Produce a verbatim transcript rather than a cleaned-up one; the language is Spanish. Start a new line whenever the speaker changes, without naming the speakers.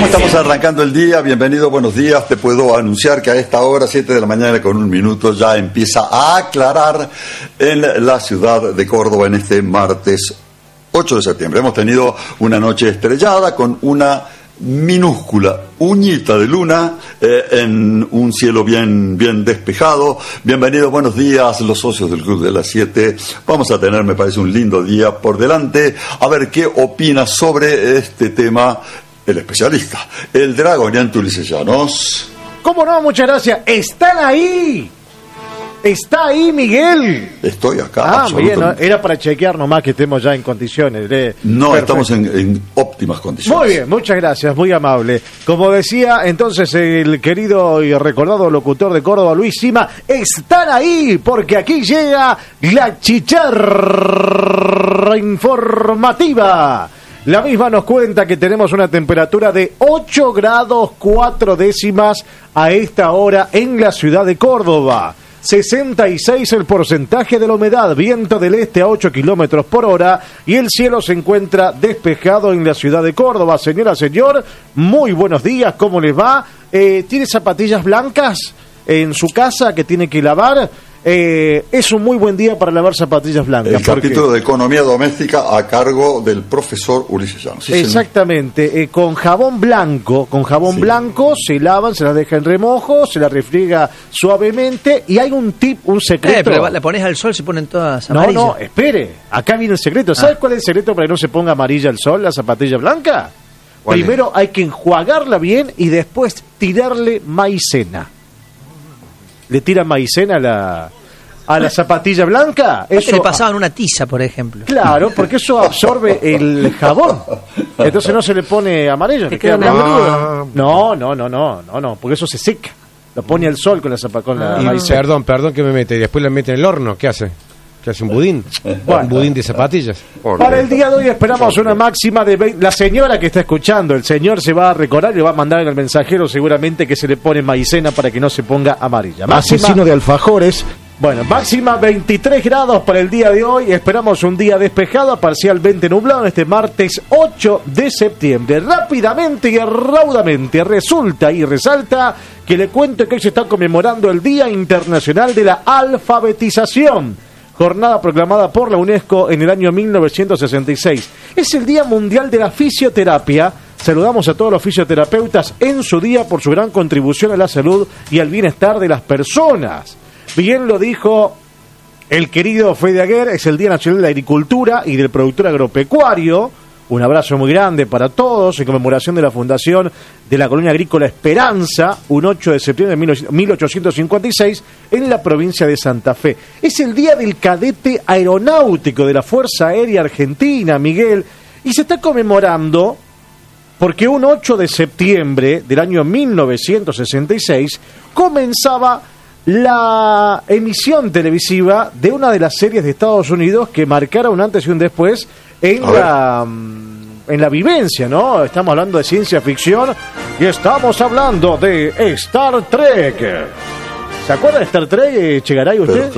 ¿Cómo estamos arrancando el día? Bienvenido, buenos días. Te puedo anunciar que a esta hora, siete de la mañana con un minuto, ya empieza a aclarar en la ciudad de Córdoba en este martes ocho de septiembre. Hemos tenido una noche estrellada con una minúscula uñita de luna eh, en un cielo bien, bien despejado. Bienvenido, buenos días, los socios del Club de las siete. Vamos a tener, me parece, un lindo día por delante. A ver qué opina sobre este tema el especialista, el dragoniano Ulises Llanos.
¿Cómo no? Muchas gracias. ¡Están ahí! ¡Está ahí, Miguel!
Estoy acá,
Ah,
absolutamente.
bien, ¿no? Era para chequear nomás que estemos ya en condiciones. De...
No,
Perfecto.
estamos en, en óptimas condiciones.
Muy bien, muchas gracias, muy amable. Como decía entonces el querido y recordado locutor de Córdoba, Luis Sima, están ahí porque aquí llega la chicharra informativa. La misma nos cuenta que tenemos una temperatura de ocho grados cuatro décimas a esta hora en la ciudad de Córdoba. sesenta y seis el porcentaje de la humedad, viento del este a ocho kilómetros por hora y el cielo se encuentra despejado en la ciudad de Córdoba. Señora, señor, muy buenos días, ¿cómo les va? Eh, ¿Tiene zapatillas blancas en su casa que tiene que lavar? Eh, es un muy buen día para lavar zapatillas blancas.
El
porque...
capítulo de Economía Doméstica a cargo del profesor Ulises Llanos. Sí,
exactamente, eh, con jabón blanco, con jabón
sí.
blanco se lavan, se las deja en remojo, se las refriega suavemente y hay un tip, un secreto.
Eh, pero la pones al sol, se ponen todas
No,
amarillas.
no, espere, acá viene el secreto. ¿Sabes ah. cuál es el secreto para que no se ponga amarilla al sol la zapatilla blanca? Primero es? hay que enjuagarla bien y después tirarle maicena. Le tiran maicena a la, a la zapatilla blanca.
Eso le pasaban
a...
una tiza, por ejemplo.
Claro, porque eso absorbe el jabón. Entonces no se le pone amarillo.
¿Te queda blanco?
No, no, no, no, no, no, porque eso se seca. Lo pone al sol con la zapa, con la
y
maicena.
Perdón, perdón que me mete. Y después le mete en el horno. ¿Qué hace? ¿Qué hace un budín?
Bueno,
un budín de zapatillas.
Para el día de hoy esperamos una máxima de veinte. La señora que está escuchando, el señor se va a recordar y le va a mandar en el mensajero seguramente que se le pone maicena para que no se ponga amarilla. Máxima... Asesino de alfajores. Bueno, máxima veintitrés grados para el día de hoy. Esperamos un día despejado, parcialmente nublado en este martes ocho de septiembre. Rápidamente y raudamente resulta y resalta que le cuento que hoy se está conmemorando el Día Internacional de la Alfabetización. Jornada proclamada por la UNESCO en el año mil novecientos sesenta y seis. Es el Día Mundial de la Fisioterapia. Saludamos a todos los fisioterapeutas en su día por su gran contribución a la salud y al bienestar de las personas. Bien lo dijo el querido Fede Aguer, es el Día Nacional de la Agricultura y del Productor Agropecuario. Un abrazo muy grande para todos en conmemoración de la fundación de la Colonia Agrícola Esperanza, un ocho de septiembre de mil ochocientos cincuenta y seis, en la provincia de Santa Fe. Es el Día del Cadete Aeronáutico de la Fuerza Aérea Argentina, Miguel, y se está conmemorando porque un ocho de septiembre del año mil novecientos sesenta y seis comenzaba la emisión televisiva de una de las series de Estados Unidos que marcara un antes y un después en la, en la vivencia, ¿no? Estamos hablando de ciencia ficción y estamos hablando de Star Trek. ¿Se acuerda de Star Trek, Chegaray, usted?
Pero,